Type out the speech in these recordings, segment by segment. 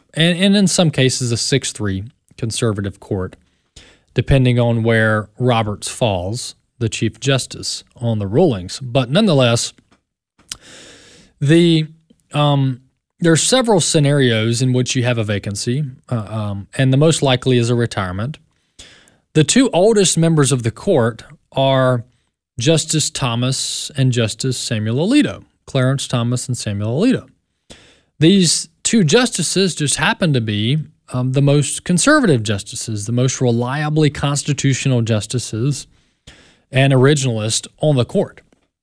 and in some cases a 6-3 conservative court, depending on where Roberts falls, the Chief Justice, on the rulings. But nonetheless, there's several scenarios in which you have a vacancy, and the most likely is a retirement. The two oldest members of the court are Justice Thomas and Justice Samuel Alito, Clarence Thomas and Samuel Alito. These two justices just happen to be the most conservative justices, the most reliably constitutional justices and originalists on the court.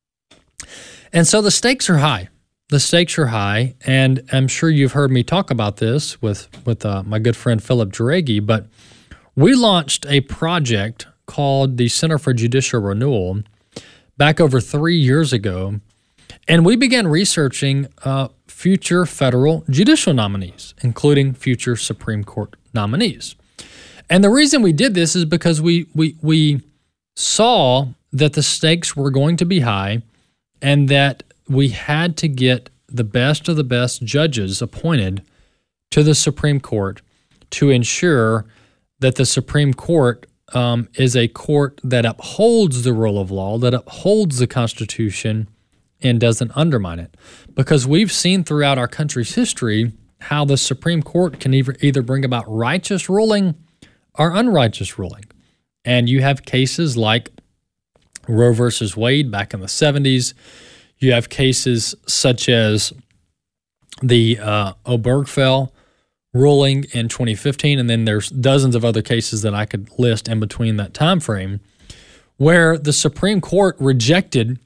And so the stakes are high. The stakes are high, and I'm sure you've heard me talk about this with my good friend Philip Juregi, but we launched a project called the Center for Judicial Renewal back over 3 years ago, and we began researching future federal judicial nominees, including future Supreme Court nominees. And the reason we did this is because we saw that the stakes were going to be high and that we had to get the best of the best judges appointed to the Supreme Court to ensure that the Supreme Court is a court that upholds the rule of law, that upholds the Constitution, and doesn't undermine it. Because we've seen throughout our country's history how the Supreme Court can either bring about righteous ruling or unrighteous ruling. And you have cases like Roe versus Wade back in the 70s. You have cases such as the Obergefell ruling in 2015, and then there's dozens of other cases that I could list in between that time frame where the Supreme Court rejected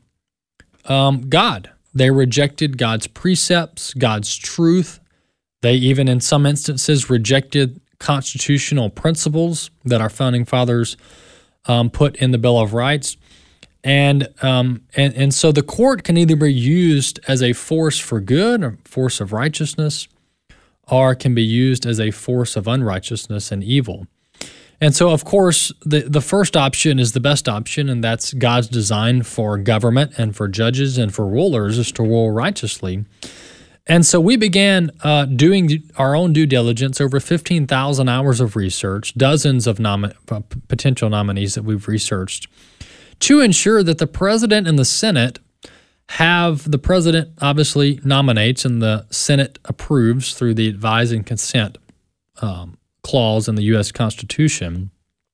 God. They rejected God's precepts, God's truth. They even, in some instances, rejected constitutional principles that our founding fathers put in the Bill of Rights. And so the court can either be used as a force for good, or force of righteousness, or can be used as a force of unrighteousness and evil. And so, of course, the first option is the best option, and that's God's design for government and for judges and for rulers is to rule righteously. And so we began doing our own due diligence, over 15,000 hours of research, dozens of potential nominees that we've researched, to ensure that the president and the Senate the president obviously nominates and the Senate approves through the advise and consent clause in the U.S. Constitution.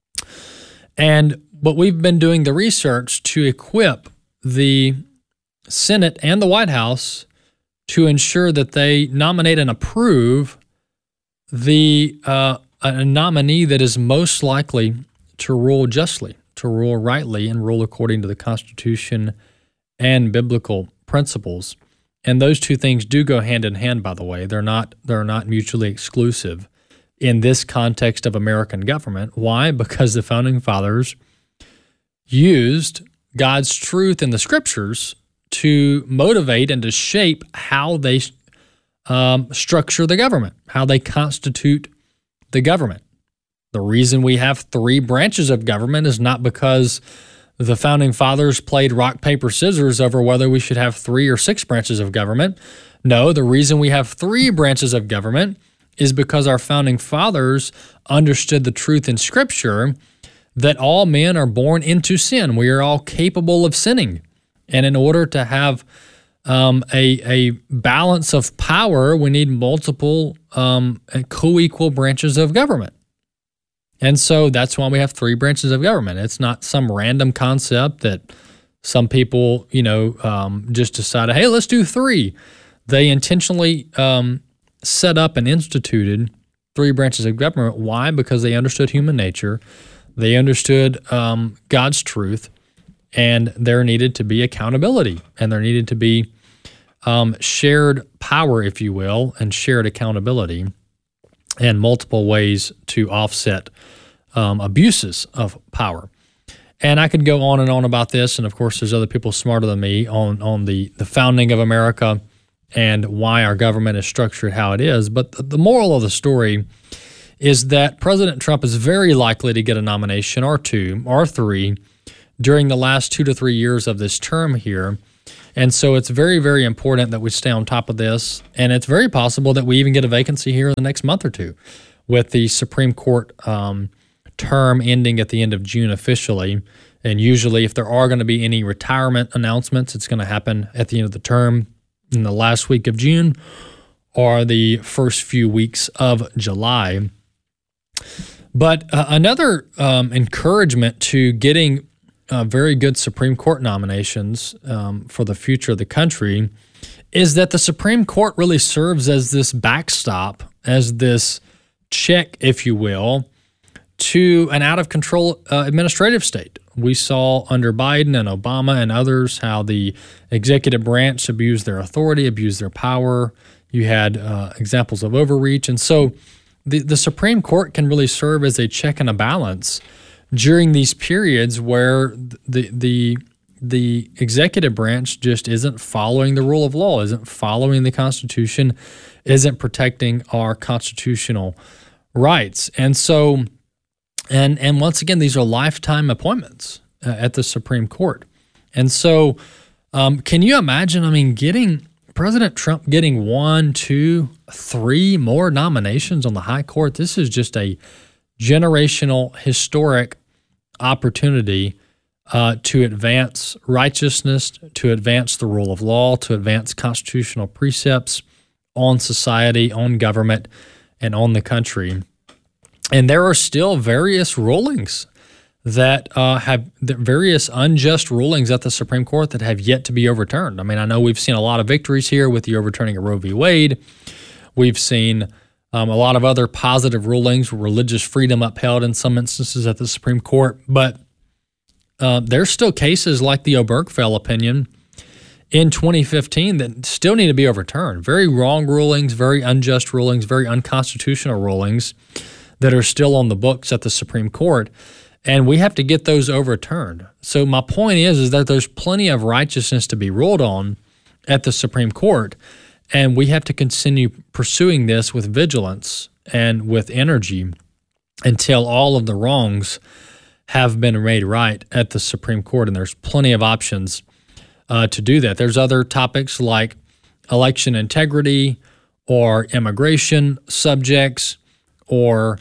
But we've been doing the research to equip the Senate and the White House to ensure that they nominate and approve a nominee that is most likely to rule justly, to rule rightly, and rule according to the Constitution and biblical principles. And those two things do go hand in hand, by the way. They're not mutually exclusive in this context of American government. Why? Because the Founding Fathers used God's truth in the Scriptures to motivate and to shape how they structure the government, how they constitute the government. The reason we have 3 branches of government is not because the Founding Fathers played rock, paper, scissors over whether we should have 3 or 6 branches of government. No, the reason we have 3 branches of government is because our Founding Fathers understood the truth in Scripture that all men are born into sin. We are all capable of sinning. And in order to have a balance of power, we need multiple co-equal branches of government. And so that's why we have 3 branches of government. It's not some random concept that some people, just decided, hey, let's do 3. They intentionally set up and instituted 3 branches of government. Why? Because they understood human nature. They understood God's truth, and there needed to be accountability, and there needed to be shared power, if you will, and shared accountability, and multiple ways to offset abuses of power. And I could go on and on about this, and of course there's other people smarter than me on the founding of America and why our government is structured how it is. But the moral of the story is that President Trump is very likely to get a nomination or 2 or 3 during the last 2 to 3 years of this term here. And so it's very, very important that we stay on top of this. And it's very possible that we even get a vacancy here in the next month or two with the Supreme Court term ending at the end of June officially. And usually if there are going to be any retirement announcements, it's going to happen at the end of the term in the last week of June or the first few weeks of July. But another encouragement to getting very good Supreme Court nominations for the future of the country is that the Supreme Court really serves as this backstop, as this check, if you will, to an out-of-control administrative state. We saw under Biden and Obama and others how the executive branch abused their authority, abused their power. You had examples of overreach. And so the Supreme Court can really serve as a check and a balance during these periods where the executive branch just isn't following the rule of law, isn't following the Constitution, isn't protecting our constitutional rights. And so, and once again, these are lifetime appointments at the Supreme Court. And so can you imagine, getting President Trump getting 1, 2, 3 more nominations on the high court? This is just a generational, historic opportunity to advance righteousness, to advance the rule of law, to advance constitutional precepts on society, on government, and on the country. And there are still various rulings that have various unjust rulings at the Supreme Court that have yet to be overturned. I know we've seen a lot of victories here with the overturning of Roe v. Wade. We've seen a lot of other positive rulings, religious freedom upheld in some instances at the Supreme Court. But there's still cases like the Obergefell opinion in 2015 that still need to be overturned. Very wrong rulings, very unjust rulings, very unconstitutional rulings that are still on the books at the Supreme Court. And we have to get those overturned. So my point is that there's plenty of righteousness to be ruled on at the Supreme Court, and we have to continue pursuing this with vigilance and with energy until all of the wrongs have been made right at the Supreme Court, and there's plenty of options to do that. There's other topics like election integrity or immigration subjects or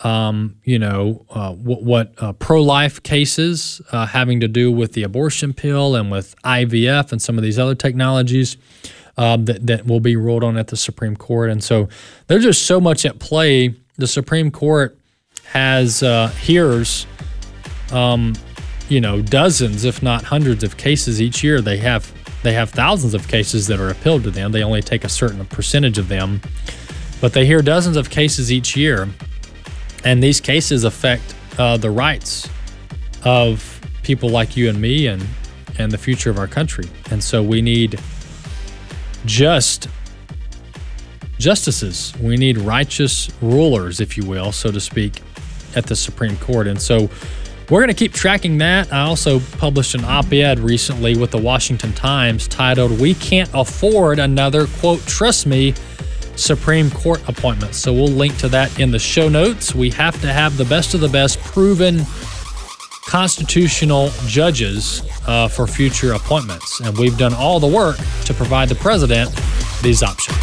pro-life cases having to do with the abortion pill and with IVF and some of these other technologies that will be ruled on at the Supreme Court. And so there's just so much at play. The Supreme Court has hears dozens, if not hundreds of cases each year. They have thousands of cases that are appealed to them. They only take a certain percentage of them, but they hear dozens of cases each year. And these cases affect the rights of people like you and me and the future of our country. And so we need justices. We need righteous rulers, if you will, so to speak, at the Supreme Court. And so we're going to keep tracking that. I also published an op-ed recently with the Washington Times titled, "We Can't Afford Another, quote, trust me, Supreme Court appointments." So we'll link to that in the show notes. We have to have the best of the best proven constitutional judges for future appointments. And we've done all the work to provide the president these options.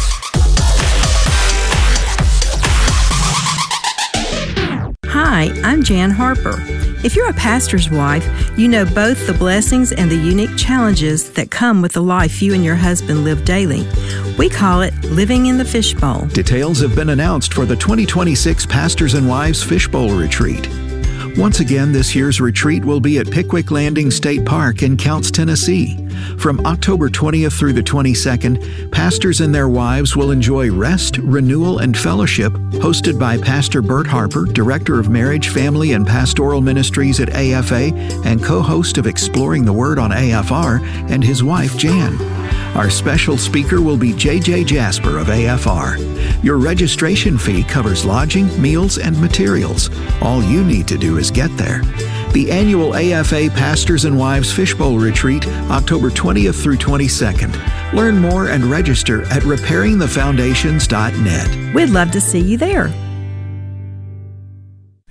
Hi, I'm Jan Harper. If you're a pastor's wife, you know both the blessings and the unique challenges that come with the life you and your husband live daily. We call it living in the fishbowl. Details have been announced for the 2026 Pastors and Wives Fishbowl Retreat. Once again, this year's retreat will be at Pickwick Landing State Park in Counce, Tennessee. From October 20th through the 22nd, pastors and their wives will enjoy rest, renewal, and fellowship hosted by Pastor Bert Harper, Director of Marriage, Family, and Pastoral Ministries at AFA and co-host of Exploring the Word on AFR, and his wife, Jan. Our special speaker will be J.J. Jasper of AFR. Your registration fee covers lodging, meals, and materials. All you need to do is get there. The annual AFA Pastors and Wives Fishbowl Retreat, October 20th through 22nd. Learn more and register at repairingthefoundations.net. We'd love to see you there.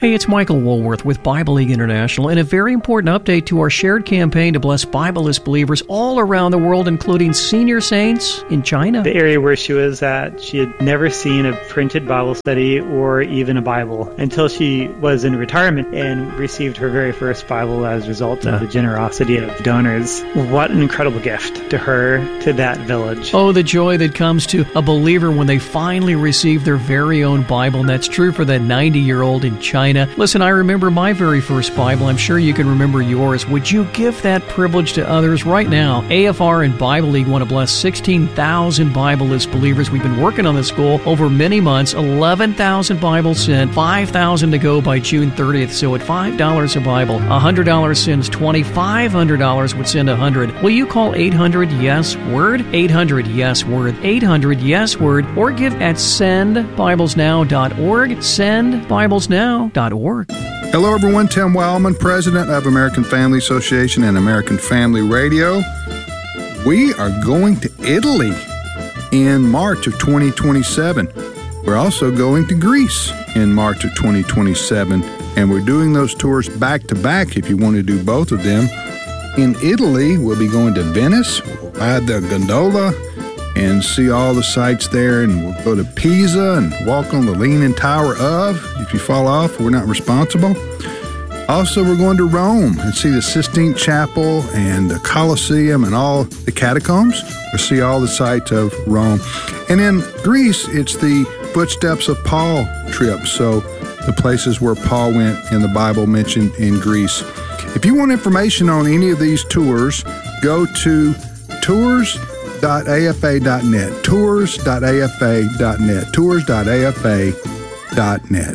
Hey, it's Michael Woolworth with Bible League International, and a very important update to our shared campaign to bless Bibleless believers all around the world, including senior saints in China. The area where she was at, she had never seen a printed Bible study or even a Bible until she was in retirement and received her very first Bible as a result of the generosity of donors. What an incredible gift to her, to that village. Oh, the joy that comes to a believer when they finally receive their very own Bible, and that's true for that 90-year-old in China. Listen, I remember my very first Bible. I'm sure you can remember yours. Would you give that privilege to others right now? AFR and Bible League want to bless 16,000 Bibleless believers. We've been working on this goal over many months. 11,000 Bibles sent, 5,000 to go by June 30th. So at $5 a Bible, $100 sends 20, $500 would send 100. Will you call 800-YES-WORD? 800-YES-WORD, 800-YES-WORD, or give at sendbiblesnow.org, sendbiblesnow.org. Hello everyone, Tim Wildman, President of American Family Association and American Family Radio. We are going to Italy in March of 2027. We're also going to Greece in March of 2027, and we're doing those tours back to back if you want to do both of them. In Italy, we'll be going to Venice, we'll ride the gondola and see all the sights there, and we'll go to Pisa and walk on the Leaning Tower of. If you fall off, we're not responsible. Also, we're going to Rome and see the Sistine Chapel and the Colosseum and all the catacombs. We'll see all the sights of Rome. And in Greece, it's the Footsteps of Paul trip, so the places where Paul went in the Bible mentioned in Greece. If you want information on any of these tours, go to tours.afa.net, tours.afa.net, tours.afa.net.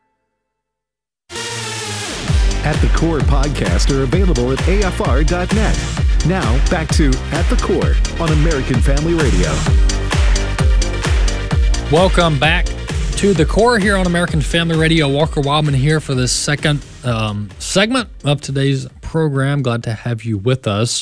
At the Core podcasts are available at afr.net. Now, back to At the Core on American Family Radio. Welcome back to The Core here on American Family Radio. Walker Wildman here for this second segment of today's program. Glad to have you with us.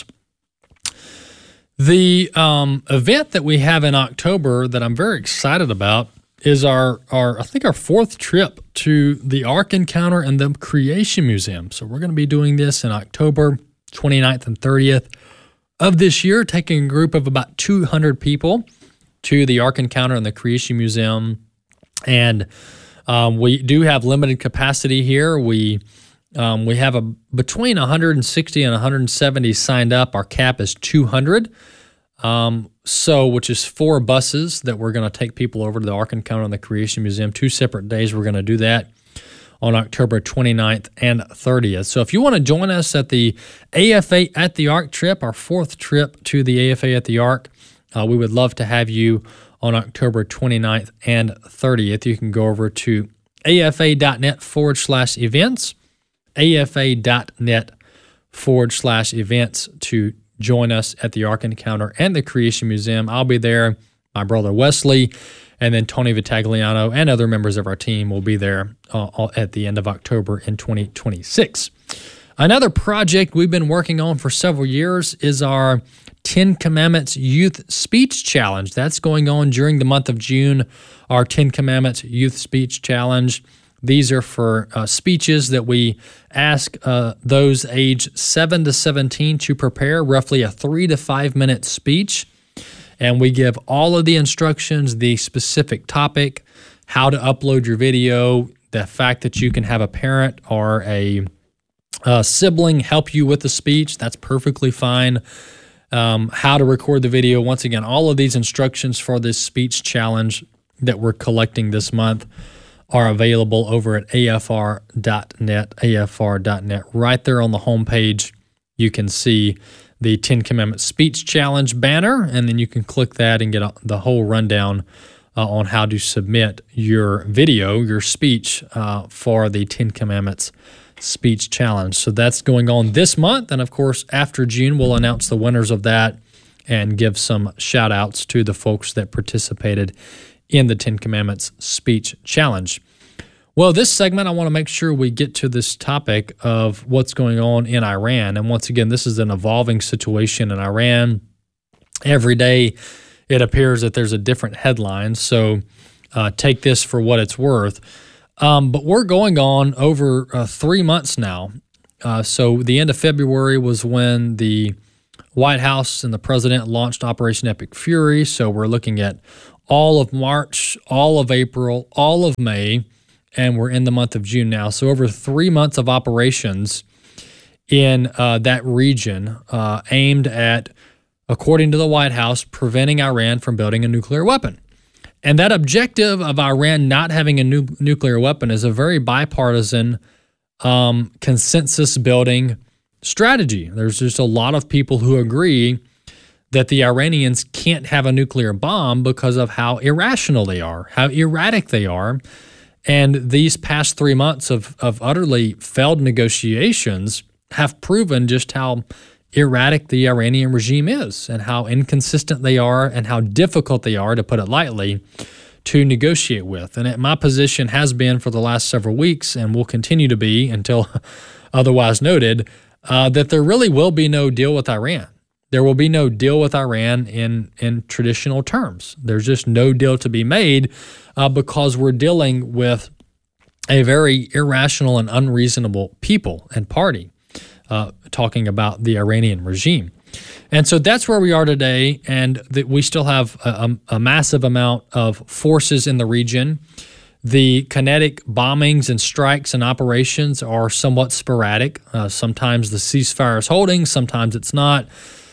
The event that we have in October that I'm very excited about is our fourth trip to the Ark Encounter and the Creation Museum. So we're going to be doing this in October 29th and 30th of this year, taking a group of about 200 people to the Ark Encounter and the Creation Museum. And we do have limited capacity here. We have between 160 and 170 signed up. Our cap is 200. Which is 4 buses that we're going to take people over to the Ark Encounter and the Creation Museum. 2 separate days we're going to do that on October 29th and 30th. So if you want to join us at the AFA at the Ark trip, our 4th trip to the AFA at the Ark, we would love to have you on October 29th and 30th. You can go over to afa.net/events, afa.net/events to join us at the Ark Encounter and the Creation Museum. I'll be there. My brother Wesley, and then Tony Vitagliano and other members of our team will be there at the end of October in 2026. Another project we've been working on for several years is our 10 Commandments Youth Speech Challenge. That's going on during the month of June, our 10 Commandments Youth Speech Challenge. These are for speeches that we ask those age 7 to 17 to prepare, roughly a 3 to 5 minute speech. And we give all of the instructions, the specific topic, how to upload your video, the fact that you can have a parent or a sibling help you with the speech. That's perfectly fine. How to record the video. Once again, all of these instructions for this speech challenge that we're collecting this month are available over at afr.net, afr.net. Right there on the homepage, you can see the 10 Commandments Speech Challenge banner, and then you can click that and get the whole rundown on how to submit your video, your speech, for the 10 Commandments Speech Challenge. So that's going on this month, and of course, after June, we'll announce the winners of that and give some shout-outs to the folks that participated in the 10 Commandments Speech Challenge. Well, this segment, I want to make sure we get to this topic of what's going on in Iran. And once again, this is an evolving situation in Iran. Every day, it appears that there's a different headline, so take this for what it's worth. But we're going on over 3 months now. So the end of February was when the White House and the president launched Operation Epic Fury. So we're looking at all of March, all of April, all of May, and we're in the month of June now. So over 3 months of operations in that region aimed at, according to the White House, preventing Iran from building a nuclear weapon. And that objective of Iran not having a nuclear weapon is a very bipartisan consensus-building strategy. There's just a lot of people who agree that the Iranians can't have a nuclear bomb because of how irrational they are, how erratic they are. And these past 3 months of utterly failed negotiations have proven just how erratic the Iranian regime is and how inconsistent they are and how difficult they are, to put it lightly, to negotiate with. And my position has been for the last several weeks, and will continue to be until otherwise noted, that there really will be no deal with Iran. There will be no deal with Iran in traditional terms. There's just no deal to be made because we're dealing with a very irrational and unreasonable people and party, talking about the Iranian regime. And so that's where we are today, and that we still have a massive amount of forces in the region. The kinetic bombings and strikes and operations are somewhat sporadic. Sometimes the ceasefire is holding, sometimes it's not.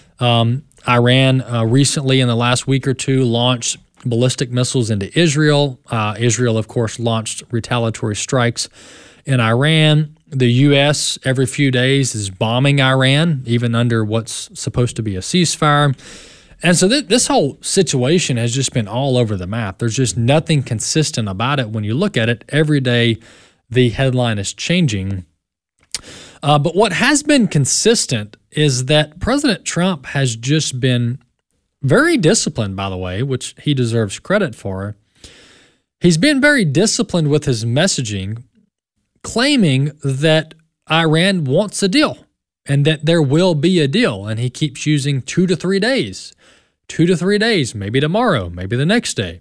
Iran recently, in the last week or two, launched ballistic missiles into Israel. Israel, of course, launched retaliatory strikes in Iran. The U.S. every few days is bombing Iran, even under what's supposed to be a ceasefire. And so this whole situation has just been all over the map. There's just nothing consistent about it. When you look at it, every day the headline is changing. But what has been consistent is that President Trump has just been very disciplined, by the way, which he deserves credit for. He's been very disciplined with his messaging, claiming that Iran wants a deal and that there will be a deal. And he keeps using 2 to 3 days, 2 to 3 days, maybe tomorrow, maybe the next day.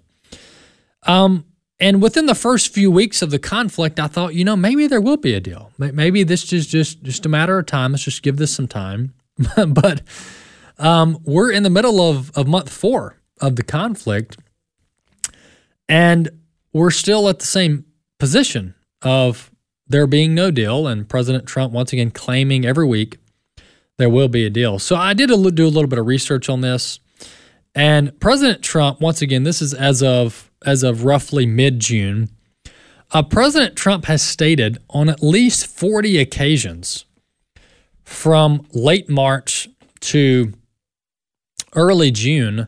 And within the first few weeks of the conflict, I thought, maybe there will be a deal. Maybe this is just a matter of time. Let's just give this some time. But we're in the middle of month 4 of the conflict, and we're still at the same position of there being no deal, and President Trump once again claiming every week there will be a deal. So I did do a little bit of research on this, and President Trump, once again, this is as of roughly mid-June, President Trump has stated on at least 40 occasions from late March to early June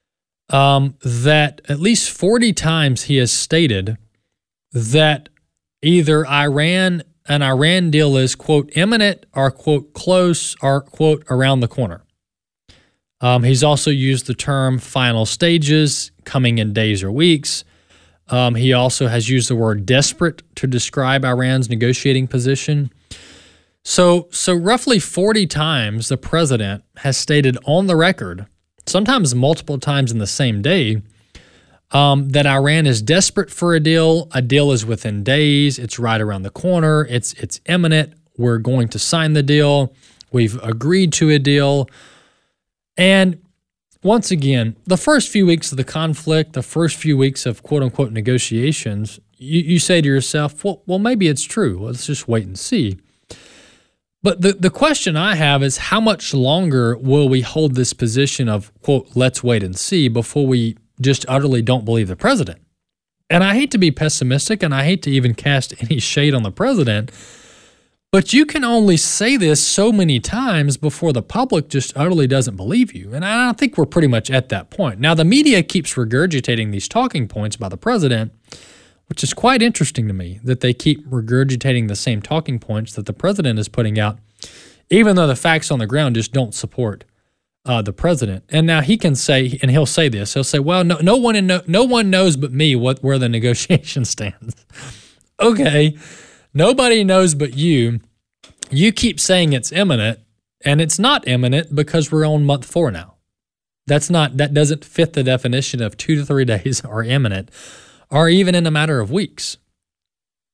that at least 40 times he has stated that either an Iran deal is, quote, imminent or, quote, close or, quote, around the corner. He's also used the term final stages, coming in days or weeks. He also has used the word desperate to describe Iran's negotiating position. So roughly 40 times the president has stated on the record, sometimes multiple times in the same day, that Iran is desperate for a deal. A deal is within days. It's right around the corner. It's imminent. We're going to sign the deal. We've agreed to a deal. And once again, the first few weeks of the conflict, the first few weeks of quote-unquote negotiations, you say to yourself, well, maybe it's true. Let's just wait and see. But the question I have is, how much longer will we hold this position of, quote, let's wait and see before we just utterly don't believe the president? And I hate to be pessimistic, and I hate to even cast any shade on the president, but you can only say this so many times before the public just utterly doesn't believe you. And I think we're pretty much at that point. Now, the media keeps regurgitating these talking points by the president, which is quite interesting to me, that they keep regurgitating the same talking points that the president is putting out, even though the facts on the ground just don't support the president. And now he can say, and he'll say this, he'll say, well, no one knows but me where the negotiation stands. Okay, nobody knows but you. You keep saying it's imminent, and it's not imminent because we're on month 4 now. That doesn't fit the definition of 2 to 3 days or imminent, or even in a matter of weeks.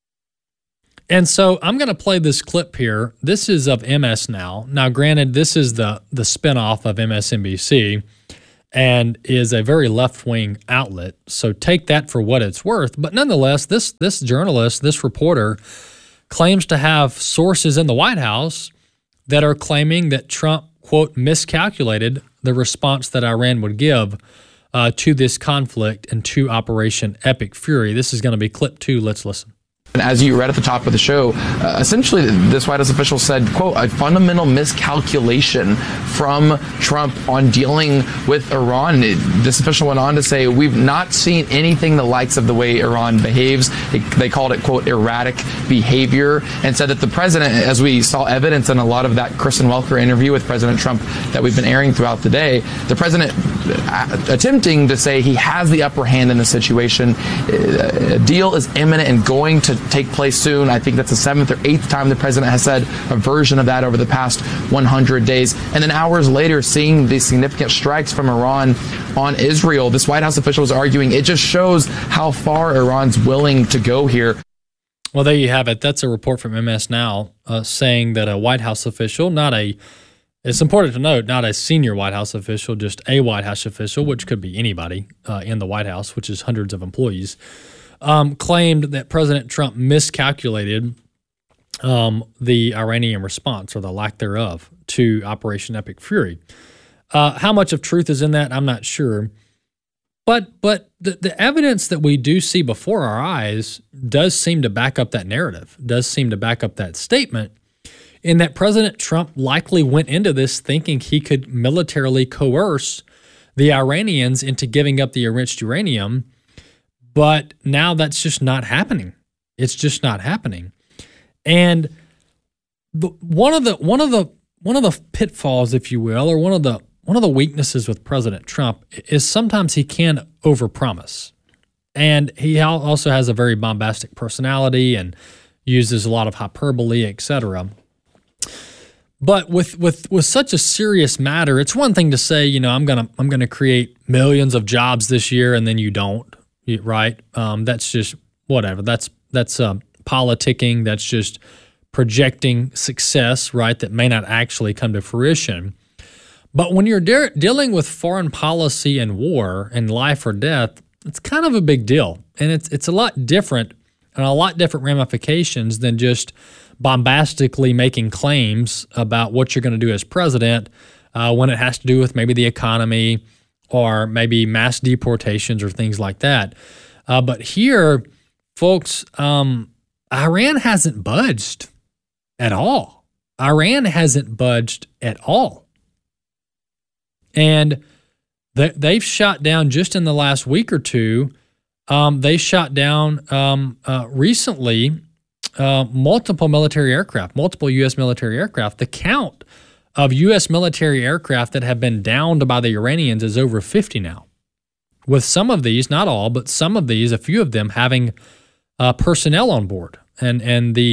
And so I'm going to play this clip here. This is of MS Now. Now, granted, this is the spinoff of MSNBC and is a very left-wing outlet. So take that for what it's worth. But nonetheless, this journalist, this reporter, claims to have sources in the White House that are claiming that Trump, quote, miscalculated the response that Iran would give to this conflict and to Operation Epic Fury. This is going to be clip 2. Let's listen. And as you read at the top of the show, essentially this White House official said, quote, a fundamental miscalculation from Trump on dealing with Iran. This official went on to say, we've not seen anything the likes of the way Iran behaves. They called it, quote, erratic behavior, and said that the president, as we saw evidence in a lot of that Kristen Welker interview with President Trump that we've been airing throughout the day, the president attempting to say he has the upper hand in the situation. A deal is imminent and going to take place soon. I think that's the 7th or 8th time the president has said a version of that over the past 100 days. And then hours later, seeing the significant strikes from Iran on Israel, this White House official is arguing it just shows how far Iran's willing to go here. Well, there you have it. That's a report from MS Now saying that a White House official, it's important to note, not a senior White House official, just a White House official, which could be anybody in the White House, which is hundreds of employees, claimed that President Trump miscalculated the Iranian response, or the lack thereof, to Operation Epic Fury. How much of truth is in that, I'm not sure. But the evidence that we do see before our eyes does seem to back up that narrative, does seem to back up that statement, in that President Trump likely went into this thinking he could militarily coerce the Iranians into giving up the enriched uranium. But now that's just not happening. It's just not happening. And one of the pitfalls, if you will, or one of the weaknesses with President Trump is sometimes he can overpromise. And he also has a very bombastic personality and uses a lot of hyperbole, etc. But with such a serious matter, it's one thing to say, I'm gonna create millions of jobs this year, and then you don't. Right? That's just whatever. That's politicking. That's just projecting success, right? That may not actually come to fruition. But when you're dealing with foreign policy and war and life or death, it's kind of a big deal, and it's a lot different and a lot different ramifications than just bombastically making claims about what you're going to do as president when it has to do with maybe the economy, or maybe mass deportations or things like that. But here, folks, Iran hasn't budged at all. Iran hasn't budged at all. And they've shot down, just in the last week or two, they shot down recently multiple military aircraft, multiple U.S. military aircraft. The count of U.S. military aircraft that have been downed by the Iranians is over 50 now. With some of these, not all, but some of these, a few of them having personnel on board. And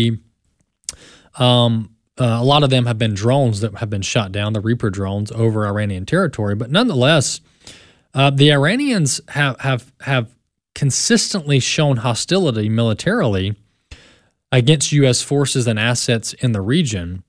a lot of them have been drones that have been shot down, the Reaper drones, over Iranian territory. But nonetheless, the Iranians have consistently shown hostility militarily against U.S. forces and assets in the region.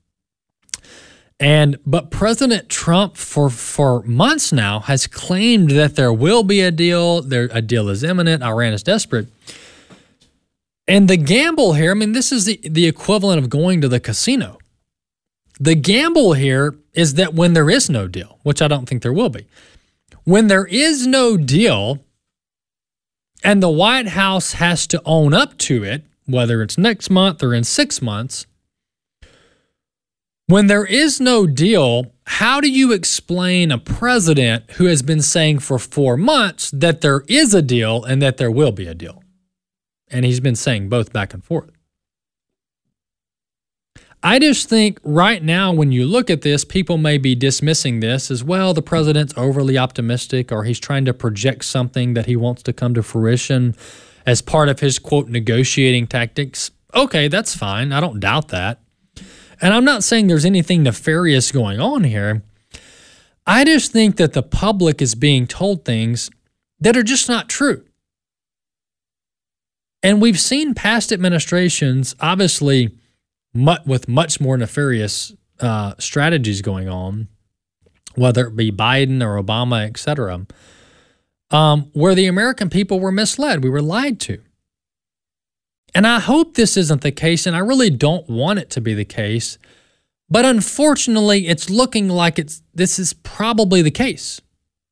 But President Trump, for months now, has claimed that there will be a deal. A deal is imminent. Iran is desperate. And the gamble here, this is the equivalent of going to the casino. The gamble here is that when there is no deal, which I don't think there will be, when there is no deal and the White House has to own up to it, whether it's next month or in 6 months, when there is no deal, how do you explain a president who has been saying for 4 months that there is a deal and that there will be a deal? And he's been saying both back and forth. I just think right now when you look at this, people may be dismissing this as, well, the president's overly optimistic, or he's trying to project something that he wants to come to fruition as part of his, quote, negotiating tactics. Okay, that's fine. I don't doubt that. And I'm not saying there's anything nefarious going on here. I just think that the public is being told things that are just not true. And we've seen past administrations, obviously, with much more nefarious strategies going on, whether it be Biden or Obama, et cetera, where the American people were misled. We were lied to. And I hope this isn't the case, and I really don't want it to be the case. But unfortunately, it's looking like this is probably the case.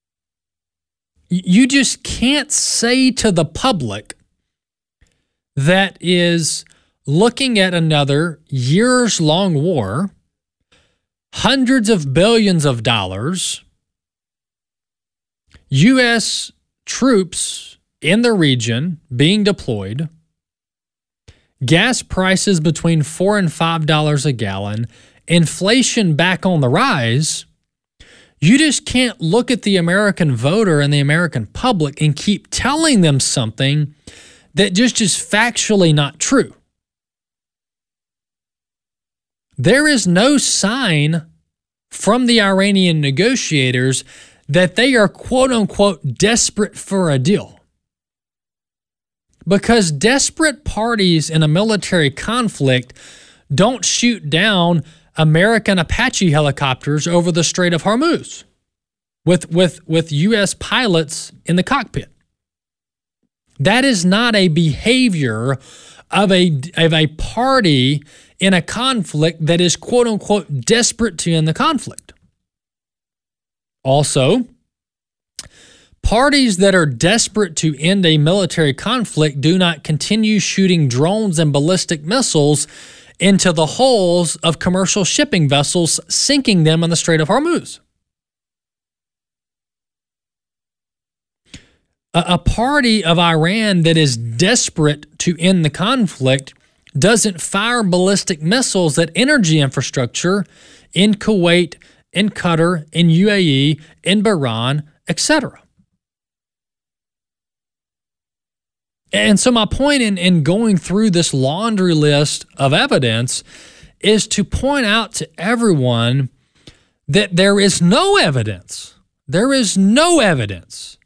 You just can't say to the public that is looking at another years-long war, hundreds of billions of dollars, U.S. troops in the region being deployed, gas prices between $4 and $5 a gallon, inflation back on the rise. You just can't look at the American voter and the American public and keep telling them something that just is factually not true. There is no sign from the Iranian negotiators that they are quote-unquote desperate for a deal. Because desperate parties in a military conflict don't shoot down American Apache helicopters over the Strait of Hormuz with U.S. pilots in the cockpit. That is not a behavior of a party in a conflict that is quote-unquote desperate to end the conflict. Also, parties that are desperate to end a military conflict do not continue shooting drones and ballistic missiles into the hulls of commercial shipping vessels, sinking them in the Strait of Hormuz. A party of Iran that is desperate to end the conflict doesn't fire ballistic missiles at energy infrastructure in Kuwait, in Qatar, in UAE, in Bahrain, etc. And so my point in going through this laundry list of evidence is to point out to everyone that there is no evidence. There is no evidence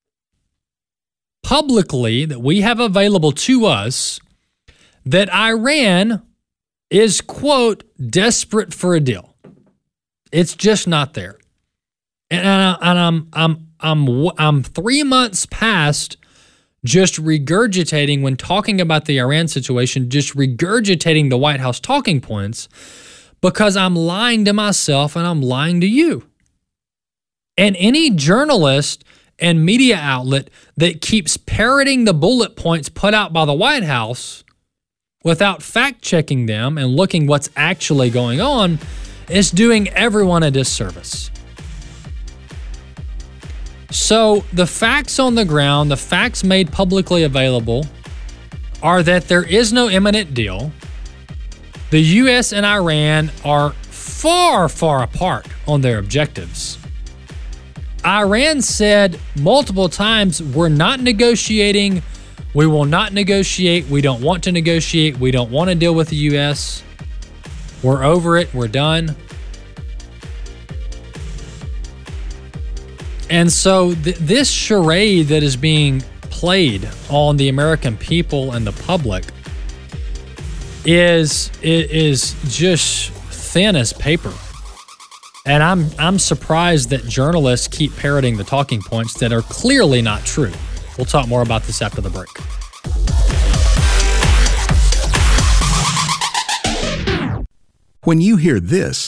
publicly that we have available to us that Iran is, quote, desperate for a deal. It's just not there. And I'm 3 months past just regurgitating, when talking about the Iran situation, just regurgitating the White House talking points, because I'm lying to myself and I'm lying to you. And any journalist and media outlet that keeps parroting the bullet points put out by the White House without fact-checking them and looking what's actually going on is doing everyone a disservice. So the facts on the ground, the facts made publicly available, are that there is no imminent deal. The U.S. and Iran are far, far apart on their objectives. Iran said multiple times, we're not negotiating, we will not negotiate, we don't want to negotiate, we don't want to deal with the U.S., we're over it, we're done. And so this charade that is being played on the American people and the public is just thin as paper. And I'm surprised that journalists keep parroting the talking points that are clearly not true. We'll talk more about this after the break. When you hear this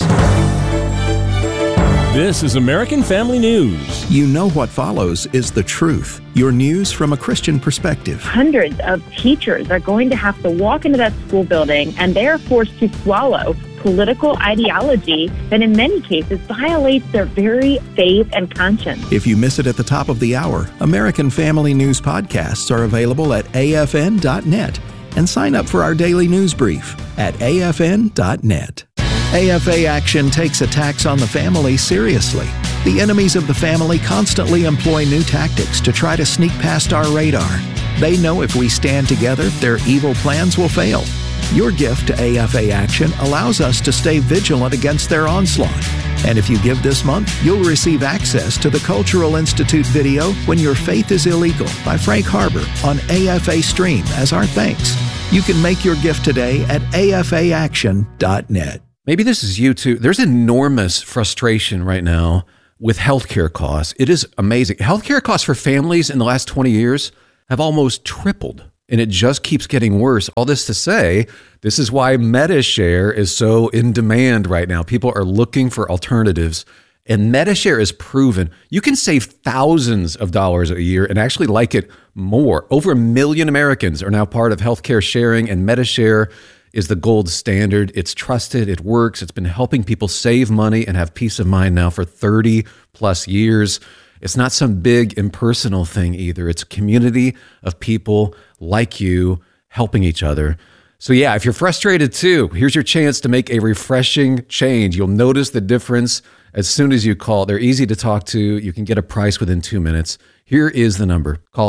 is American Family News. You know what follows is the truth. Your news from a Christian perspective. Hundreds of teachers are going to have to walk into that school building, and they are forced to swallow political ideology that in many cases violates their very faith and conscience. If you miss it at the top of the hour, American Family News podcasts are available at afn.net. And sign up for our daily news brief at afn.net. AFA Action takes attacks on the family seriously. The enemies of the family constantly employ new tactics to try to sneak past our radar. They know if we stand together, their evil plans will fail. Your gift to AFA Action allows us to stay vigilant against their onslaught. And if you give this month, you'll receive access to the Cultural Institute video When Your Faith is Illegal by Frank Harbor on AFA Stream as our thanks. You can make your gift today at afaaction.net. Maybe this is you too. There's enormous frustration right now with healthcare costs. It is amazing. Healthcare costs for families in the last 20 years have almost tripled, and it just keeps getting worse. All this to say, this is why MediShare is so in demand right now. People are looking for alternatives, and MediShare is proven. You can save thousands of dollars a year and actually like it more. Over 1 million Americans are now part of healthcare sharing, and MediShare is the gold standard. It's trusted, it works. It's been helping people save money and have peace of mind now for 30 plus years. It's not some big impersonal thing either. It's a community of people like you helping each other. So yeah, if you're frustrated too, here's your chance to make a refreshing change. You'll notice the difference as soon as you call. They're easy to talk to. You can get a price within 2 minutes. Here is the number. Call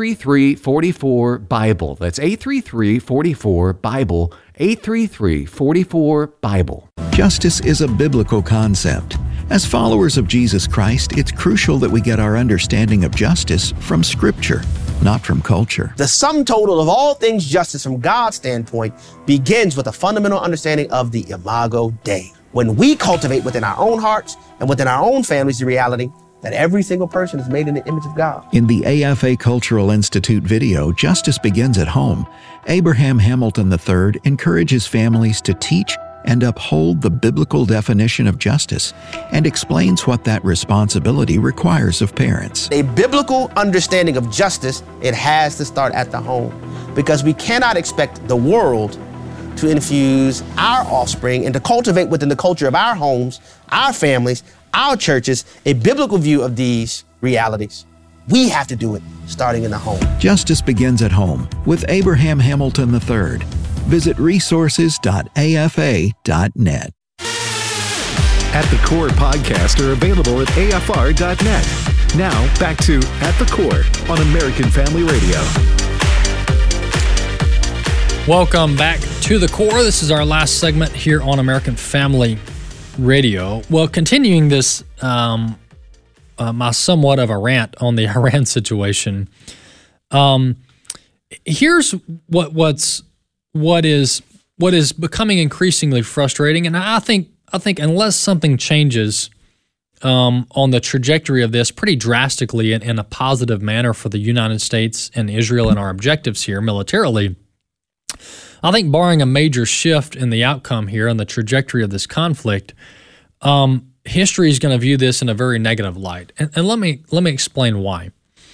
833-44-BIBLE. That's 833-44-BIBLE. 833-44-BIBLE. Justice is a biblical concept. As followers of Jesus Christ, it's crucial that we get our understanding of justice from Scripture, not from culture. The sum total of all things justice from God's standpoint begins with a fundamental understanding of the Imago Dei. When we cultivate within our own hearts and within our own families the reality that every single person is made in the image of God. In the AFA Cultural Institute video, Justice Begins at Home, Abraham Hamilton III encourages families to teach and uphold the biblical definition of justice and explains what that responsibility requires of parents. A biblical understanding of justice, it has to start at the home, because we cannot expect the world to infuse our offspring and to cultivate within the culture of our homes, our families, our churches, a biblical view of these realities. We have to do it starting in the home. Justice Begins at Home with Abraham Hamilton III. Visit resources.afa.net. At the Core podcasts are available at afr.net. Now, back to At the Core on American Family Radio. Welcome back to The Core. This is our last segment here on American Family Radio. Well, continuing this, my somewhat of a rant on the Iran situation. Here's what is becoming increasingly frustrating, and I think unless something changes on the trajectory of this pretty drastically in a positive manner for the United States and Israel and our objectives here militarily, I think barring a major shift in the outcome here and the trajectory of this conflict, history is going to view this in a very negative light. And let me explain why.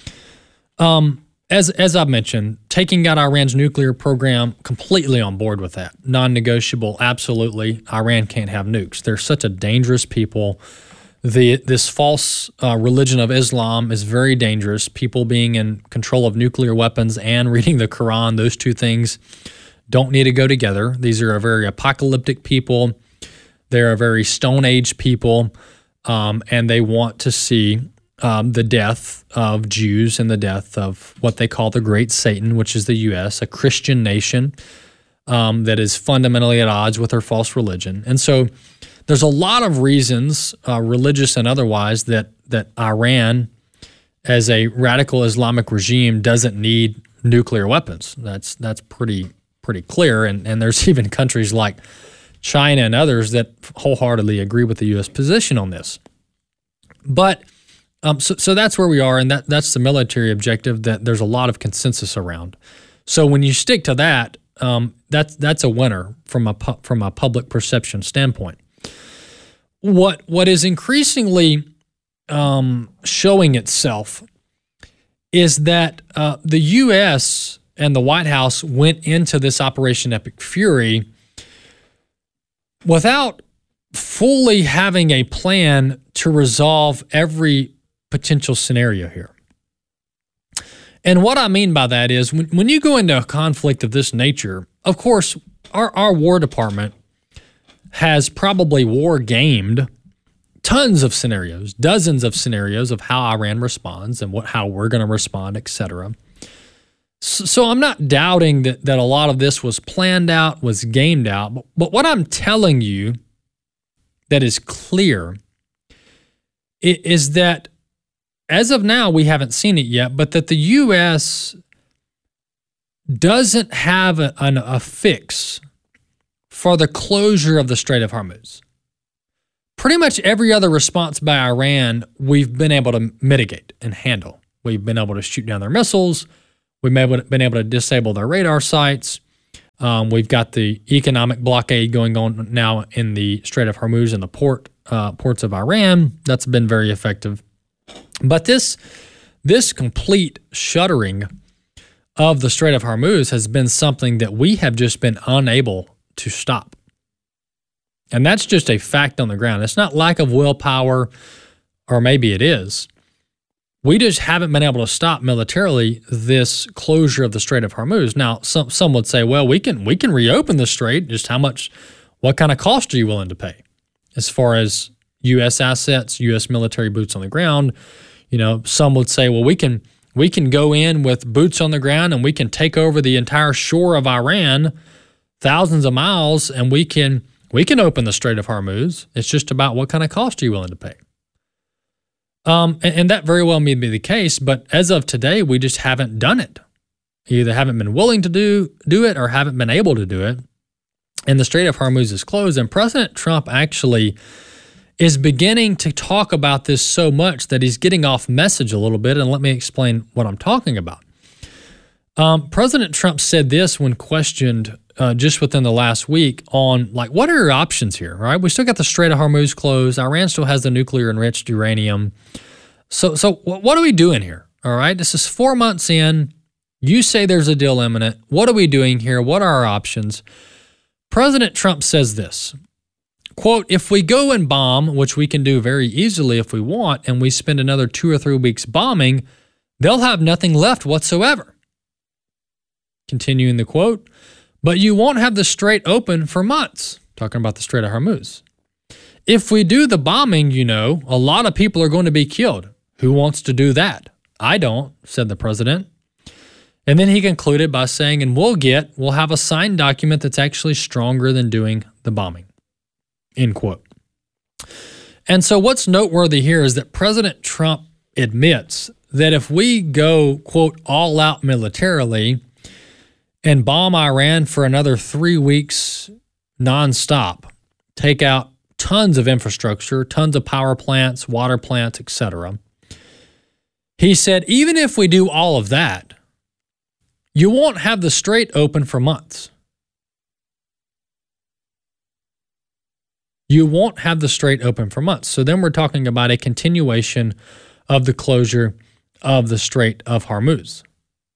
As I've mentioned, taking out Iran's nuclear program, completely on board with that. Non-negotiable, absolutely. Iran can't have nukes. They're such a dangerous people. This false religion of Islam is very dangerous. People being in control of nuclear weapons and reading the Quran, those two things don't need to go together. These are a very apocalyptic people. They're a very Stone Age people, and they want to see the death of Jews and the death of what they call the Great Satan, which is the U.S., a Christian nation that is fundamentally at odds with their false religion. And so there's a lot of reasons, religious and otherwise, that Iran, as a radical Islamic regime, doesn't need nuclear weapons. That's pretty clear. And there's even countries like China and others that wholeheartedly agree with the U.S. position on this. But so that's where we are, and that's the military objective that there's a lot of consensus around. So when you stick to that, that's a winner from a public perception standpoint. What is increasingly showing itself is that the U.S. and the White House went into this Operation Epic Fury without fully having a plan to resolve every potential scenario here. And what I mean by that is when you go into a conflict of this nature, of course, our War Department has probably war-gamed tons of scenarios, dozens of scenarios of how Iran responds and how we're going to respond, etc. So I'm not doubting that a lot of this was planned out, was gamed out. But what I'm telling you that is clear is that as of now, we haven't seen it yet, but that the U.S. doesn't have a fix for the closure of the Strait of Hormuz. Pretty much every other response by Iran, we've been able to mitigate and handle. We've been able to shoot down their missiles. We've been able to disable their radar sites. We've got the economic blockade going on now in the Strait of Hormuz and the ports of Iran. That's been very effective. But this complete shuttering of the Strait of Hormuz has been something that we have just been unable to stop. And that's just a fact on the ground. It's not lack of willpower, or maybe it is. We just haven't been able to stop militarily this closure of the Strait of Hormuz. Now, some would say, well, we can reopen the strait. Just what kind of cost are you willing to pay? As far as U.S. assets, U.S. military boots on the ground, some would say, well, we can go in with boots on the ground and we can take over the entire shore of Iran, thousands of miles, and we can open the Strait of Hormuz. It's just about what kind of cost are you willing to pay. And that very well may be the case, but as of today, we just haven't done it. Either haven't been willing to do it or haven't been able to do it. And the Strait of Hormuz is closed. And President Trump actually is beginning to talk about this so much that he's getting off message a little bit. And let me explain what I'm talking about. President Trump said this when questioned just within the last week on, what are your options here, right? We still got the Strait of Hormuz closed. Iran still has the nuclear enriched uranium. So what are we doing here, all right? This is 4 months in. You say there's a deal imminent. What are we doing here? What are our options? President Trump says this, quote, if we go and bomb, which we can do very easily if we want, and we spend another 2 or 3 weeks bombing, they'll have nothing left whatsoever. Continuing the quote, but you won't have the strait open for months, talking about the Strait of Hormuz. If we do the bombing, a lot of people are going to be killed. Who wants to do that? I don't, said the president. And then he concluded by saying, and we'll have a signed document that's actually stronger than doing the bombing, end quote. And so what's noteworthy here is that President Trump admits that if we go, quote, all out militarily and bomb Iran for another 3 weeks nonstop, take out tons of infrastructure, tons of power plants, water plants, etc. He said, even if we do all of that, you won't have the strait open for months. You won't have the strait open for months. So then we're talking about a continuation of the closure of the Strait of Hormuz.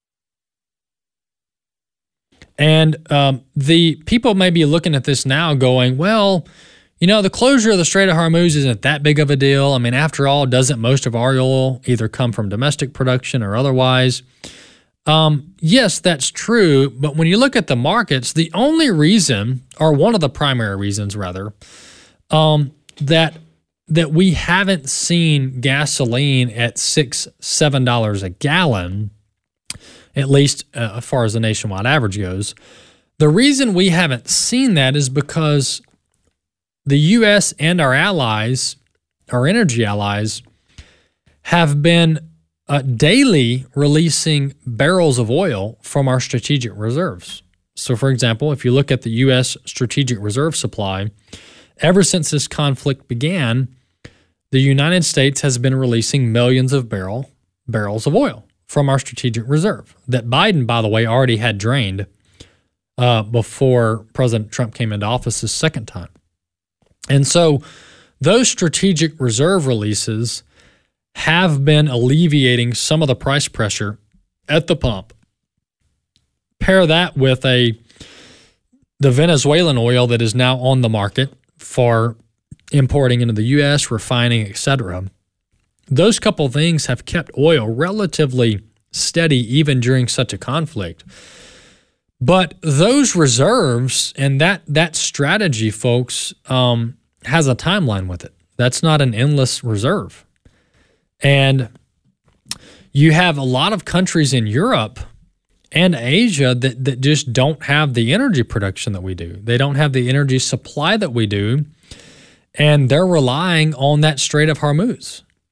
And the people may be looking at this now going, well, the closure of the Strait of Hormuz isn't that big of a deal. I mean, after all, doesn't most of our oil either come from domestic production or otherwise? Yes, that's true. But when you look at the markets, the only reason, or one of the primary reasons rather, that we haven't seen gasoline at $6, $7 a gallon, at least as far as the nationwide average goes, the reason we haven't seen that is because the U.S. and our allies, our energy allies, have been daily releasing barrels of oil from our strategic reserves. So, for example, if you look at the U.S. strategic reserve supply, ever since this conflict began, the United States has been releasing millions of barrels of oil from our strategic reserve that Biden, by the way, already had drained before President Trump came into office his second time. And so those strategic reserve releases have been alleviating some of the price pressure at the pump. Pair that with the Venezuelan oil that is now on the market for importing into the U.S., refining, etc. Those couple things have kept oil relatively steady even during such a conflict. But those reserves and that strategy, folks, has a timeline with it. That's not an endless reserve. And you have a lot of countries in Europe and Asia that just don't have the energy production that we do. They don't have the energy supply that we do, and they're relying on that Strait of Hormuz.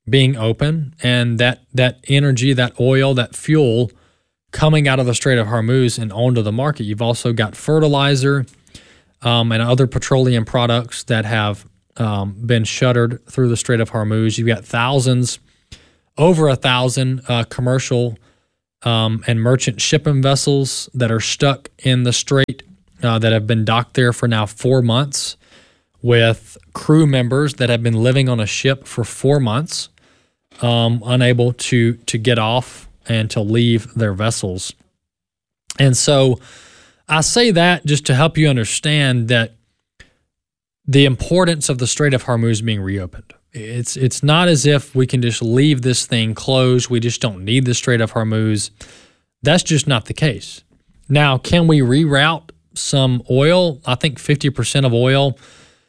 being open, and that energy, that oil, that fuel coming out of the Strait of Hormuz and onto the market. You've also got fertilizer and other petroleum products that have been shuttered through the Strait of Hormuz. You've got over 1,000 commercial and merchant shipping vessels that are stuck in the strait that have been docked there for now 4 months, with crew members that have been living on a ship for 4 months, unable to get off and to leave their vessels. And so I say that just to help you understand that the importance of the Strait of Hormuz being reopened. It's not as if we can just leave this thing closed. We just don't need the Strait of Hormuz. That's just not the case. Now, can we reroute some oil? I think 50% of oil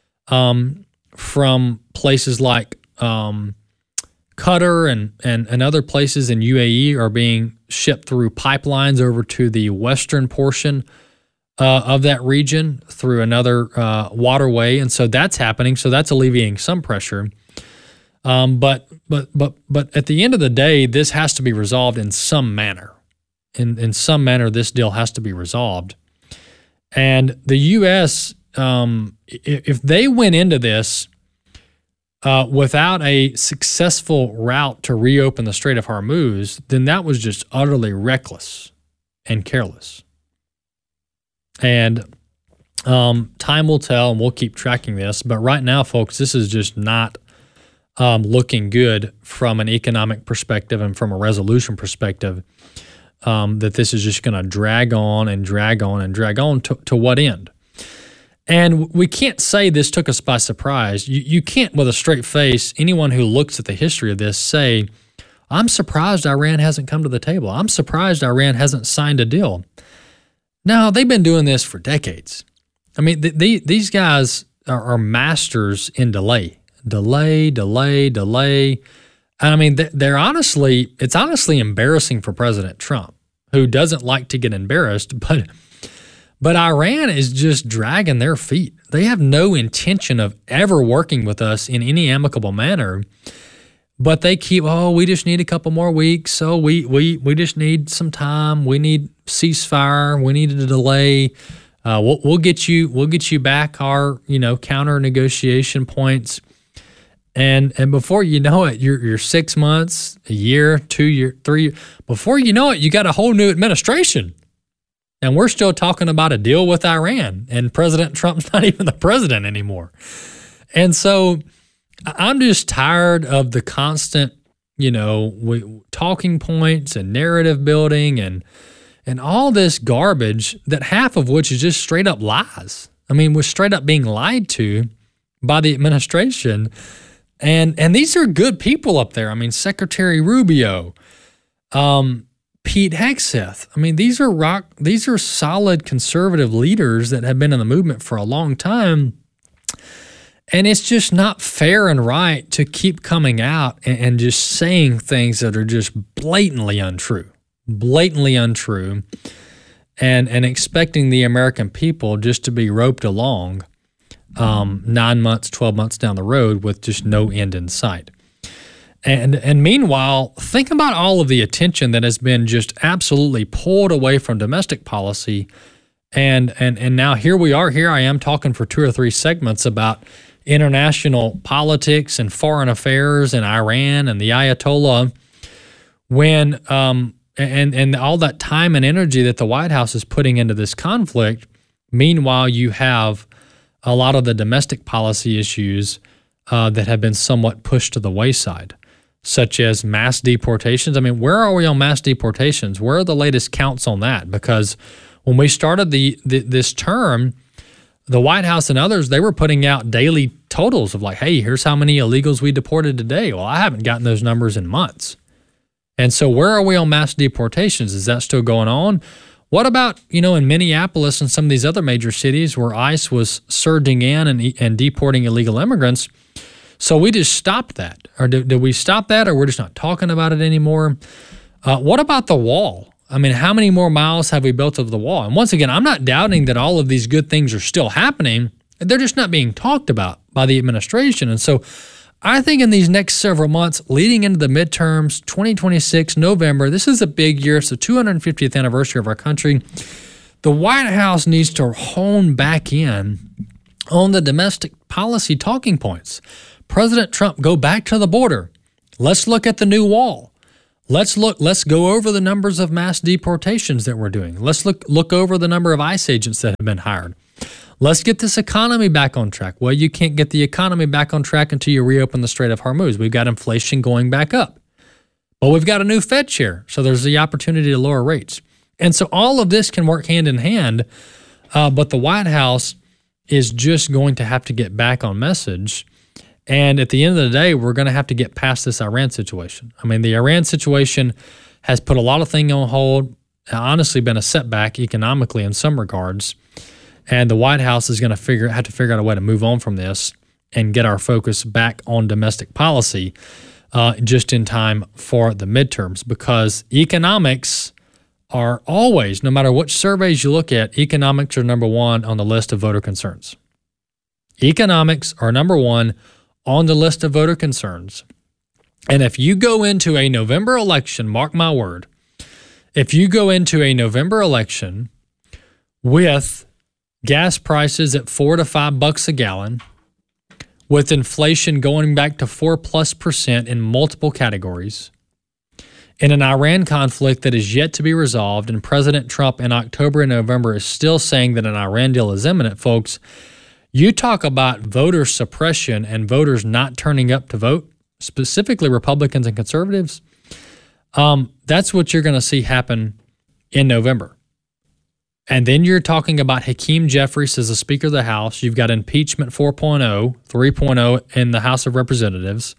from places like Qatar and other places in UAE are being shipped through pipelines over to the western portion of that region through another waterway, and so that's happening. So that's alleviating some pressure. But at the end of the day, this has to be resolved in some manner. In some manner, this deal has to be resolved. And the U.S., if they went into this without a successful route to reopen the Strait of Hormuz, then that was just utterly reckless and careless. And time will tell, and we'll keep tracking this. But right now, folks, this is just not looking good from an economic perspective and from a resolution perspective, that this is just going to drag on and drag on and drag on to what end? And we can't say this took us by surprise. You can't, with a straight face, anyone who looks at the history of this, say, I'm surprised Iran hasn't come to the table. I'm surprised Iran hasn't signed a deal. No, they've been doing this for decades. I mean, these guys are masters in delay. Delay. And I mean, it's honestly embarrassing for President Trump, who doesn't like to get embarrassed, but Iran is just dragging their feet. They have no intention of ever working with us in any amicable manner, but they keep, we just need a couple more weeks. So we just need some time. We need ceasefire. We need a delay. We'll get you back our, counter negotiation points. And before you know it, you're 6 months, a year, 2 years, 3 years. Before you know it, you got a whole new administration. And we're still talking about a deal with Iran, and President Trump's not even the president anymore. And so I'm just tired of the constant, talking points and narrative building and all this garbage, that half of which is just straight up lies. I mean, we're straight up being lied to by the administration. And these are good people up there. I mean, Secretary Rubio, Pete Hegseth. I mean, these are solid conservative leaders that have been in the movement for a long time. And it's just not fair and right to keep coming out and just saying things that are just blatantly untrue, and expecting the American people just to be roped along 9 months, 12 months down the road with just no end in sight. And meanwhile, think about all of the attention that has been just absolutely pulled away from domestic policy. And now here I am talking for 2 or 3 segments about international politics and foreign affairs and Iran and the Ayatollah, when and all that time and energy that the White House is putting into this conflict. Meanwhile, you have a lot of the domestic policy issues that have been somewhat pushed to the wayside, such as mass deportations. I mean, where are we on mass deportations? Where are the latest counts on that? Because when we started this term, the White House and others, they were putting out daily totals of like, hey, here's how many illegals we deported today. Well, I haven't gotten those numbers in months. And so where are we on mass deportations? Is that still going on? What about, in Minneapolis and some of these other major cities where ICE was surging in and deporting illegal immigrants? So we just stopped that. Or did we stop that, or we're just not talking about it anymore? What about the wall? I mean, how many more miles have we built of the wall? And once again, I'm not doubting that all of these good things are still happening. They're just not being talked about by the administration. And so I think in these next several months, leading into the midterms, 2026, November, this is a big year. It's the 250th anniversary of our country. The White House needs to hone back in on the domestic policy talking points. President Trump, go back to the border. Let's look at the new wall. Let's go over the numbers of mass deportations that we're doing. Let's look over the number of ICE agents that have been hired. Let's get this economy back on track. Well, you can't get the economy back on track until you reopen the Strait of Hormuz. We've got inflation going back up. But we've got a new Fed chair, so there's the opportunity to lower rates. And so all of this can work hand in hand, but the White House is just going to have to get back on message. And at the end of the day, we're going to have to get past this Iran situation. I mean, the Iran situation has put a lot of things on hold, honestly been a setback economically in some regards. And the White House is going to have to figure out a way to move on from this and get our focus back on domestic policy just in time for the midterms, because economics are always, no matter which surveys you look at, economics are number one on the list of voter concerns. Economics are number one on the list of voter concerns. And if you go into a November election, mark my word, if you go into a November election with gas prices at $4 to $5 a gallon, with inflation going back to 4+% in multiple categories, in an Iran conflict that is yet to be resolved, and President Trump in October and November is still saying that an Iran deal is imminent, folks, you talk about voter suppression and voters not turning up to vote, specifically Republicans and conservatives, that's what you're going to see happen in November. And then you're talking about Hakeem Jeffries as the Speaker of the House. You've got impeachment 4.0, 3.0 in the House of Representatives.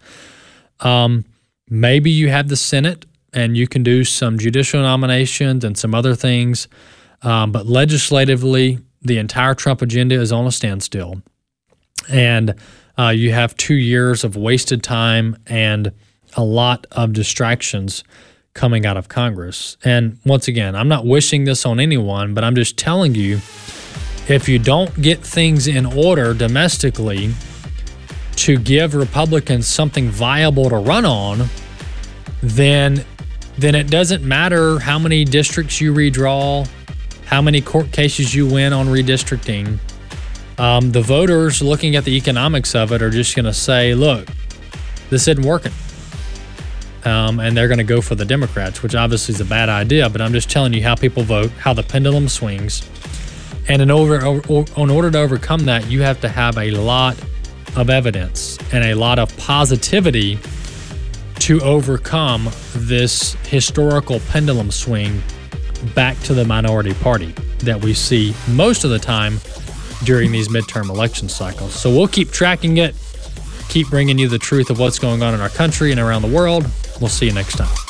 Maybe you have the Senate and you can do some judicial nominations and some other things. But legislatively, the entire Trump agenda is on a standstill. And you have 2 years of wasted time and a lot of distractions coming out of Congress. And once again, I'm not wishing this on anyone, but I'm just telling you, if you don't get things in order domestically to give Republicans something viable to run on, then it doesn't matter how many districts you redraw, how many court cases you win on redistricting. The voters looking at the economics of it are just going to say, look, this isn't working. And they're going to go for the Democrats, which obviously is a bad idea, but I'm just telling you how people vote, how the pendulum swings. And in order to overcome that, you have to have a lot of evidence and a lot of positivity to overcome this historical pendulum swing back to the minority party that we see most of the time during these midterm election cycles. So we'll keep tracking it, keep bringing you the truth of what's going on in our country and around the world. We'll see you next time.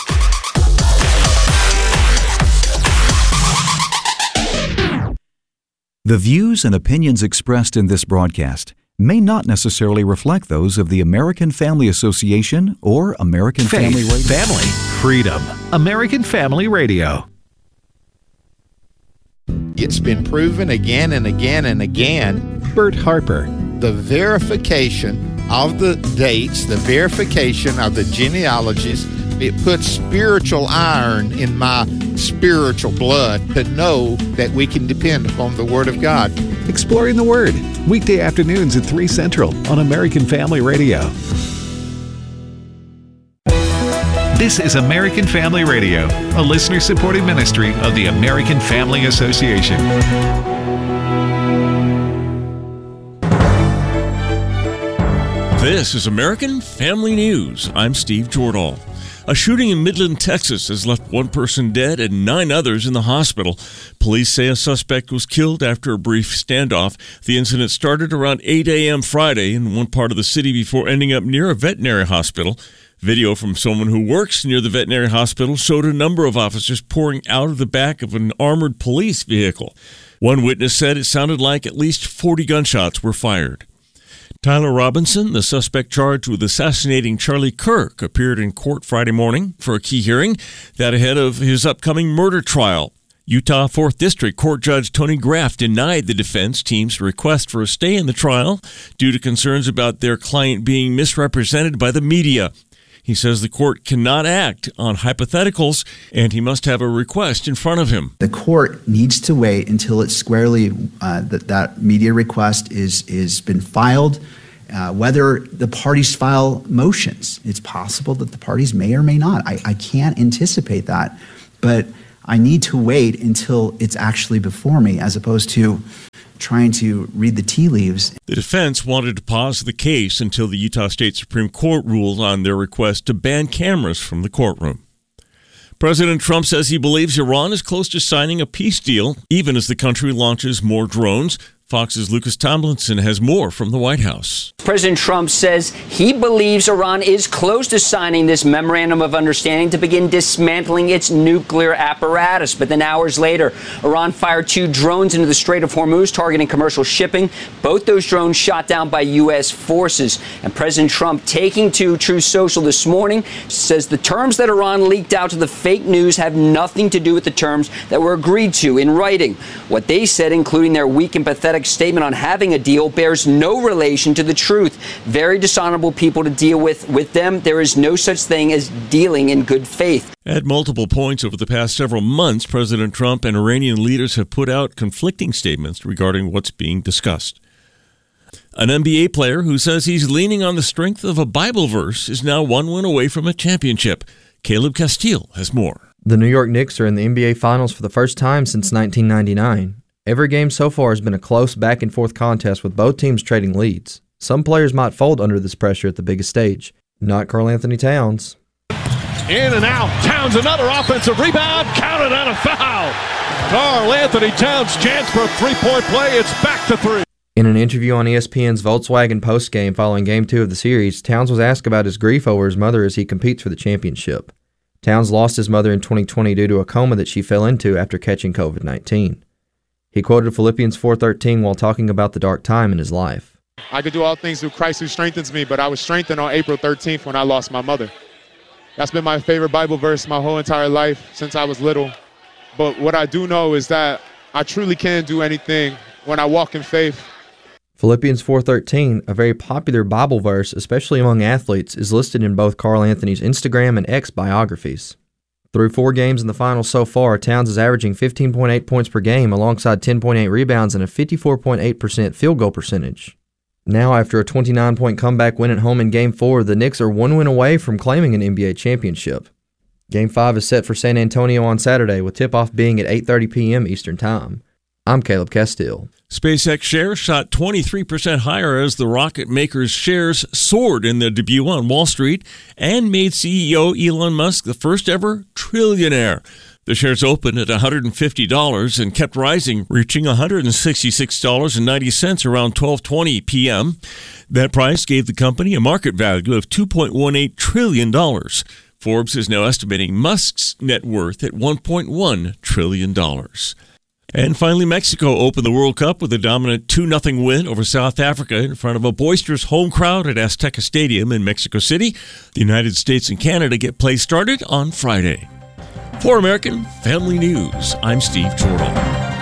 The views and opinions expressed in this broadcast may not necessarily reflect those of the American Family Association or American Family Radio. Family, freedom. American Family Radio. It's been proven again and again and again. Bert Harper. The verification of the dates, the verification of the genealogies, it puts spiritual iron in my spiritual blood to know that we can depend upon the Word of God. Exploring the Word, weekday afternoons at 3 Central on American Family Radio. This is American Family Radio, a listener-supported ministry of the American Family Association. This is American Family News. I'm Steve Jordahl. A shooting in Midland, Texas has left one person dead and 9 others in the hospital. Police say a suspect was killed after a brief standoff. The incident started around 8 a.m. Friday in one part of the city before ending up near a veterinary hospital. Video from someone who works near the veterinary hospital showed a number of officers pouring out of the back of an armored police vehicle. One witness said it sounded like at least 40 gunshots were fired. Tyler Robinson, the suspect charged with assassinating Charlie Kirk, appeared in court Friday morning for a key hearing, that ahead of his upcoming murder trial. Utah 4th District Court Judge Tony Graff denied the defense team's request for a stay in the trial due to concerns about their client being misrepresented by the media. He says the court cannot act on hypotheticals, and he must have a request in front of him. The court needs to wait until it's squarely that media request is been filed. Whether the parties file motions, it's possible that the parties may or may not. I can't anticipate that, but I need to wait until it's actually before me, as opposed to trying to read the tea leaves. The defense wanted to pause the case until the Utah State Supreme Court ruled on their request to ban cameras from the courtroom. President Trump says he believes Iran is close to signing a peace deal, even as the country launches more drones. Fox's Lucas Tomlinson has more from the White House. President Trump says he believes Iran is close to signing this memorandum of understanding to begin dismantling its nuclear apparatus. But then hours later, Iran fired 2 drones into the Strait of Hormuz, targeting commercial shipping. Both those drones shot down by U.S. forces. And President Trump, taking to Truth Social this morning, says the terms that Iran leaked out to the fake news have nothing to do with the terms that were agreed to in writing. What they said, including their weak and pathetic statement on having a deal, bears no relation to the truth. Very dishonorable people to deal with. With them, there is no such thing as dealing in good faith. At multiple points over the past several months, President Trump and Iranian leaders have put out conflicting statements regarding what's being discussed. An NBA player who says he's leaning on the strength of a Bible verse is now 1 win away from a championship. Caleb Castile has more. The New York Knicks are in the NBA Finals for the first time since 1999. Every game so far has been a close back-and-forth contest with both teams trading leads. Some players might fold under this pressure at the biggest stage. Not Karl-Anthony Towns. In and out. Towns, another offensive rebound. Counted on a foul. Karl-Anthony Towns' chance for a three-point play. It's back to 3. In an interview on ESPN's Volkswagen postgame following Game 2 of the series, Towns was asked about his grief over his mother as he competes for the championship. Towns lost his mother in 2020 due to a coma that she fell into after catching COVID-19. He quoted Philippians 4:13 while talking about the dark time in his life. I could do all things through Christ who strengthens me, but I was strengthened on April 13th when I lost my mother. That's been my favorite Bible verse my whole entire life since I was little. But what I do know is that I truly can do anything when I walk in faith. Philippians 4:13, a very popular Bible verse, especially among athletes, is listed in both Karl-Anthony's Instagram and X biographies. Through 4 games in the finals so far, Towns is averaging 15.8 points per game alongside 10.8 rebounds and a 54.8% field goal percentage. Now, after a 29-point comeback win at home in Game 4, the Knicks are 1 win away from claiming an NBA championship. Game 5 is set for San Antonio on Saturday, with tip-off being at 8:30 p.m. Eastern Time. I'm Caleb Castile. SpaceX shares shot 23% higher as the rocket maker's shares soared in their debut on Wall Street and made CEO Elon Musk the first ever trillionaire. The shares opened at $150 and kept rising, reaching $166.90 around 12:20 p.m. That price gave the company a market value of $2.18 trillion. Forbes is now estimating Musk's net worth at $1.1 trillion. And finally, Mexico opened the World Cup with a dominant 2-0 win over South Africa in front of a boisterous home crowd at Azteca Stadium in Mexico City. The United States and Canada get play started on Friday. For American Family News, I'm Steve Jordan.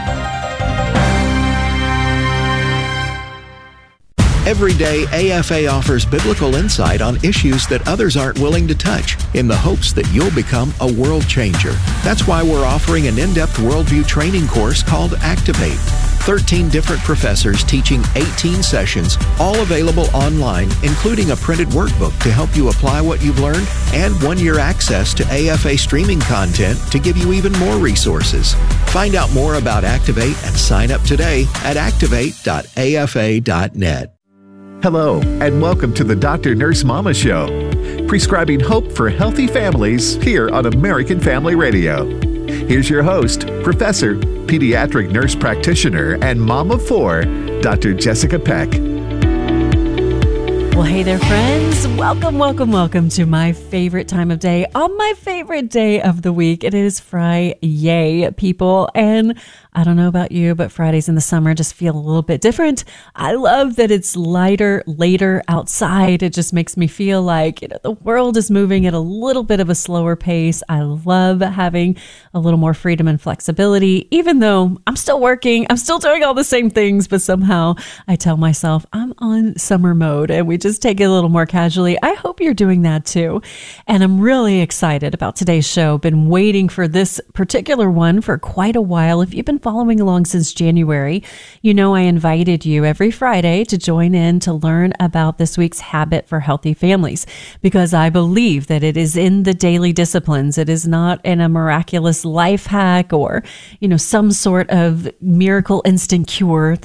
Every day, AFA offers biblical insight on issues that others aren't willing to touch in the hopes that you'll become a world changer. That's why we're offering an in-depth worldview training course called Activate. 13 different professors teaching 18 sessions, all available online, including a printed workbook to help you apply what you've learned and 1-year access to AFA streaming content to give you even more resources. Find out more about Activate and sign up today at activate.afa.net. Hello, and welcome to the Dr. Nurse Mama Show, prescribing hope for healthy families here on American Family Radio. Here's your host, Professor, Pediatric Nurse Practitioner, and Mom of 4, Dr. Jessica Peck. Well, hey there, friends. Welcome to my favorite time of day on my favorite day of the week. It is Friday, people, and I don't know about you, but Fridays in the summer just feel a little bit different. I love that it's lighter, later outside. It just makes me feel like, the world is moving at a little bit of a slower pace. I love having a little more freedom and flexibility, even though I'm still working, I'm still doing all the same things, but somehow I tell myself I'm on summer mode and we just take it a little more casually. I hope you're doing that too. And I'm really excited about today's show. Been waiting for this particular one for quite a while. If you've been following along since January, you know I invited you every Friday to join in to learn about this week's habit for healthy families, because I believe that it is in the daily disciplines. It is not in a miraculous life hack or, some sort of miracle instant cure